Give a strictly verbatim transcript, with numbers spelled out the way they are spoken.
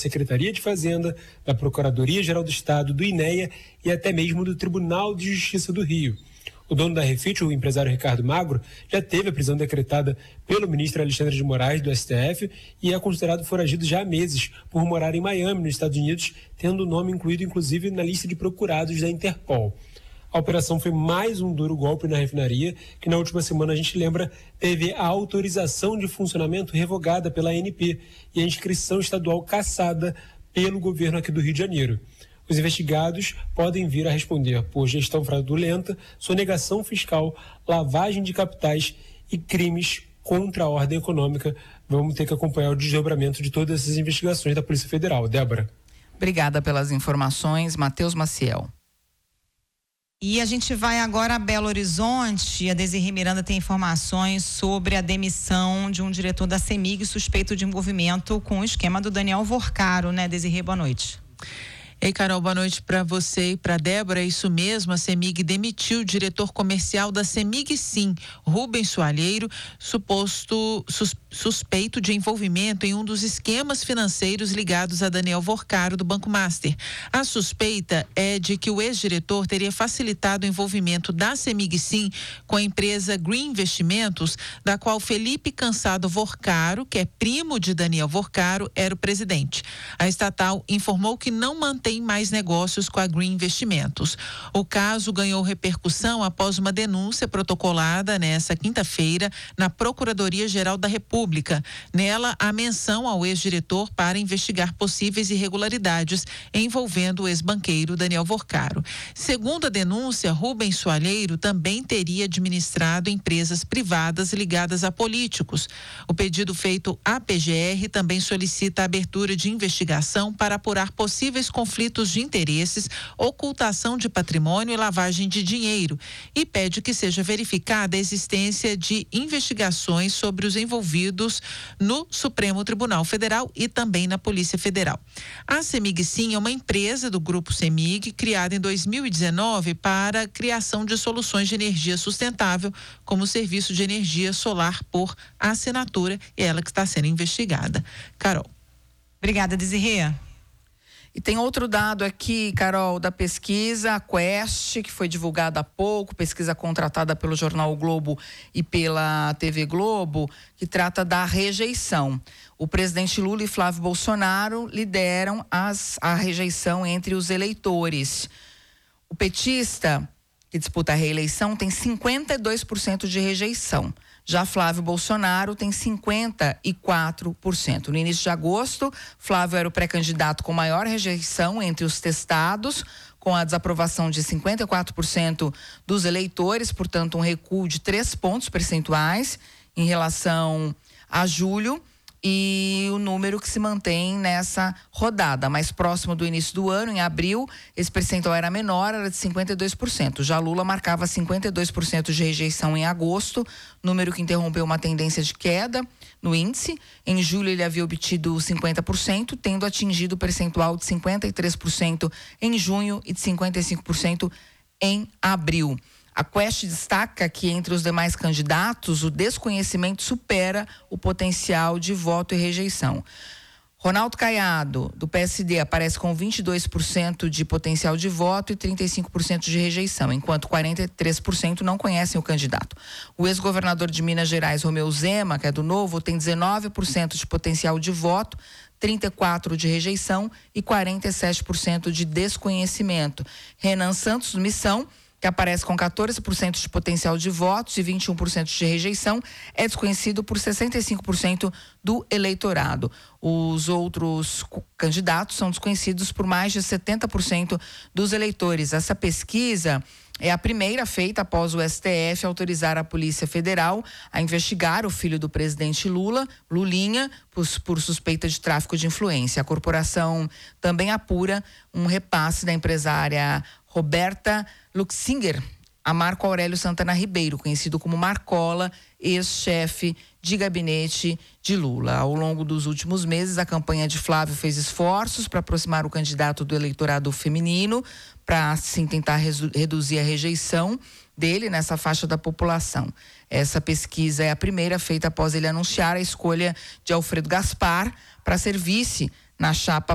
Secretaria de Fazenda, da Procuradoria-Geral do Estado, do INEA e até mesmo do Tribunal de Justiça do Rio. O dono da Refit, o empresário Ricardo Magro, já teve a prisão decretada pelo ministro Alexandre de Moraes, do S T F, e é considerado foragido já há meses por morar em Miami, nos Estados Unidos, tendo o nome incluído, inclusive, na lista de procurados da Interpol. A operação foi mais um duro golpe na refinaria, que na última semana, a gente lembra, teve a autorização de funcionamento revogada pela A N P e a inscrição estadual cassada pelo governo aqui do Rio de Janeiro. Os investigados podem vir a responder por gestão fraudulenta, sonegação fiscal, lavagem de capitais e crimes contra a ordem econômica. Vamos ter que acompanhar o desdobramento de todas essas investigações da Polícia Federal. Débora. Obrigada pelas informações, Matheus Maciel. E a gente vai agora a Belo Horizonte. A Desirê Miranda tem informações sobre a demissão de um diretor da CEMIG suspeito de envolvimento com o esquema do Daniel Vorcaro, né, Desirê? Boa noite. Ei, Carol, boa noite para você e para Débora. É isso mesmo, a CEMIG demitiu o diretor comercial da CEMIG Sim, Rubens Soalheiro, suposto sus, suspeito de envolvimento em um dos esquemas financeiros ligados a Daniel Vorcaro do Banco Master. A suspeita é de que o ex-diretor teria facilitado o envolvimento da CEMIG Sim com a empresa Green Investimentos, da qual Felipe Cansado Vorcaro, que é primo de Daniel Vorcaro, era o presidente. A estatal informou que não mantém tem mais negócios com a Green Investimentos. O caso ganhou repercussão após uma denúncia protocolada nesta quinta-feira na Procuradoria-Geral da República. Nela, há menção ao ex-diretor para investigar possíveis irregularidades envolvendo o ex-banqueiro Daniel Vorcaro. Segundo a denúncia, Rubens Soalheiro também teria administrado empresas privadas ligadas a políticos. O pedido feito à P G R também solicita a abertura de investigação para apurar possíveis conflitos conflitos de interesses, ocultação de patrimônio e lavagem de dinheiro, e pede que seja verificada a existência de investigações sobre os envolvidos no Supremo Tribunal Federal e também na Polícia Federal. A CEMIG Sim é uma empresa do Grupo CEMIG, criada em dois mil e dezenove para a criação de soluções de energia sustentável, como o serviço de energia solar por assinatura, e ela que está sendo investigada. Carol. Obrigada, Desirê. E tem outro dado aqui, Carol, da pesquisa, a Quest, que foi divulgada há pouco, pesquisa contratada pelo Jornal o Globo e pela T V Globo, que trata da rejeição. O presidente Lula e Flávio Bolsonaro lideram as, a rejeição entre os eleitores. O petista, que disputa a reeleição, tem cinquenta e dois por cento de rejeição. Já Flávio Bolsonaro tem cinquenta e quatro por cento. No início de agosto, Flávio era o pré-candidato com maior rejeição entre os testados, com a desaprovação de cinquenta e quatro por cento dos eleitores, portanto um recuo de três pontos percentuais em relação a julho. E o número que se mantém nessa rodada, mais próximo do início do ano, em abril, esse percentual era menor, era de cinquenta e dois por cento. Já Lula marcava cinquenta e dois por cento de rejeição em agosto, número que interrompeu uma tendência de queda no índice. Em julho ele havia obtido cinquenta por cento, tendo atingido o percentual de cinquenta e três por cento em junho e de cinquenta e cinco por cento em abril. A Quest destaca que entre os demais candidatos, o desconhecimento supera o potencial de voto e rejeição. Ronaldo Caiado, do P S D, aparece com vinte e dois por cento de potencial de voto e trinta e cinco por cento de rejeição, enquanto quarenta e três por cento não conhecem o candidato. O ex-governador de Minas Gerais, Romeu Zema, que é do Novo, tem dezenove por cento de potencial de voto, trinta e quatro por cento de rejeição e quarenta e sete por cento de desconhecimento. Renan Santos, do Missão, que aparece com quatorze por cento de potencial de votos e vinte e um por cento de rejeição, é desconhecido por sessenta e cinco por cento do eleitorado. Os outros candidatos são desconhecidos por mais de setenta por cento dos eleitores. Essa pesquisa é a primeira feita após o S T F autorizar a Polícia Federal a investigar o filho do presidente Lula, Lulinha, por, por suspeita de tráfico de influência. A corporação também apura um repasse da empresária Roberta Luxinger a Marco Aurélio Santana Ribeiro, conhecido como Marcola, ex-chefe de gabinete de Lula. Ao longo dos últimos meses, a campanha de Flávio fez esforços para aproximar o candidato do eleitorado feminino, para assim tentar resu- reduzir a rejeição dele nessa faixa da população. Essa pesquisa é a primeira feita após ele anunciar a escolha de Alfredo Gaspar para ser vice na chapa